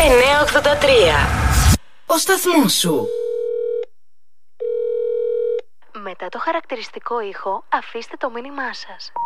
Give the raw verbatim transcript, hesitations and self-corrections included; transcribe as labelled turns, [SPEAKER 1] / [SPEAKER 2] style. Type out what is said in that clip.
[SPEAKER 1] εννιακόσια ογδόντα τρία. Ο σταθμός σου.
[SPEAKER 2] Μετά το χαρακτηριστικό ήχο, αφήστε το μήνυμά σας.